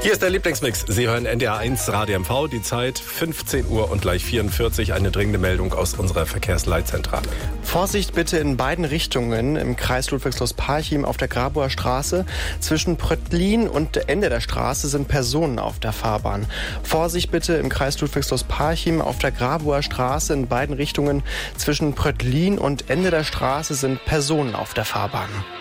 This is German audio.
Hier ist der Lieblingsmix. Sie hören NDR 1 Radio MV, die Zeit 15 Uhr und gleich 44. Eine dringende Meldung aus unserer Verkehrsleitzentrale. Vorsicht bitte in beiden Richtungen im Kreis Ludwigslust-Parchim auf der Grabower Straße. Zwischen Pröttlin und Ende der Straße sind Personen auf der Fahrbahn. Vorsicht bitte im Kreis Ludwigslust-Parchim auf der Grabower Straße in beiden Richtungen. Zwischen Pröttlin und Ende der Straße sind Personen auf der Fahrbahn.